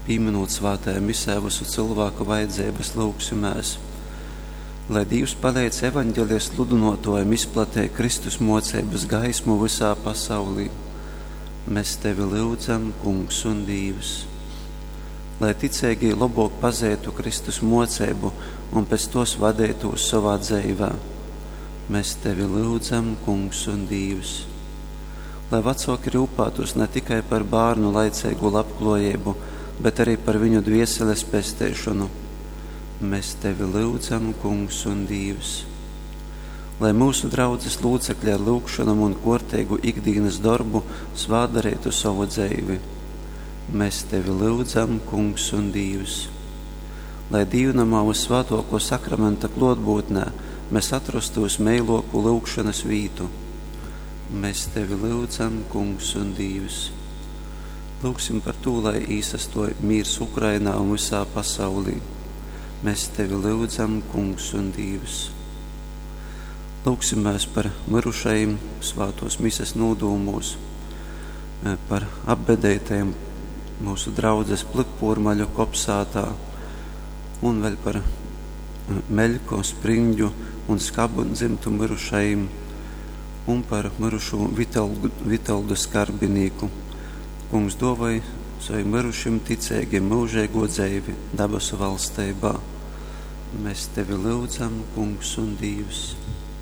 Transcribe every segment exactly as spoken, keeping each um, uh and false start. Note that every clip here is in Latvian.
pīminot svātajā misē visu cilvēku vajadzības lūgsimies. Lai Dievs palīdz evaņģēlijas sludinotājiem izplatīt Kristus mocības gaismu visā pasaulī. Mēs tevi lūdzam, Kungs un Dievs. Lai ticīgi labāk pazētu Kristus mocību un pēc tos vadītos savā dzīvē. Mēs tevi lūdzam, Kungs un Dievs. Lai vecāki rūpētos ne tikai par bērnu laicīgu labklājību, bet arī par viņu dvieseles pestīšanu. Mēs tevi lūdzam, Kungs un Dievs. Lai mūsu draudzes locekļi ar lūgšanām un kārtīgu ikdienas darbu svādarītu savu dzīvi. Mēs tevi lūdzam, Kungs un Dievs. Lai dievnamā uz svētāko sakramenta klātbūtnē mēs atrastos mīļāko lūgšanas vītu. Mēs tevi lūdzam, Kungs un Dievs. Lūgsim par to, lai īsastoj mīrs Ukrainā un visā pasaulī. Mēs tevi lūdzam, Kungs un Dievs. Lūgsimies par mirušajiem svātos mises nodūmos, par apbedētajiem mūsu draudzes Plikpūrmaļu kopsātā un vēl par Meļko, Spriņģu un Skabu dzimtu mirušajiem un par mirušo Vitaldu, Vitaldu Skarbinīku. Kungs dovai saviem mirušiem ticīgiem mūžīgo dzīvi dabasu valstībā. Mēs tevi lūdzam, Kungs un Dievs.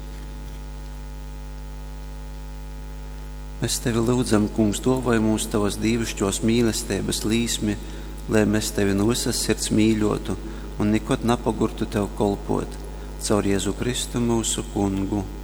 Mēs tevi lūdzam, Kungs, dovai mums tavas dievišķos mīlestības līsmi, lai mēs tevi no visas sirds mīļotu un nekad napagurtu tev kolpot. Caur Jēzu Kristu mūsu Kungu.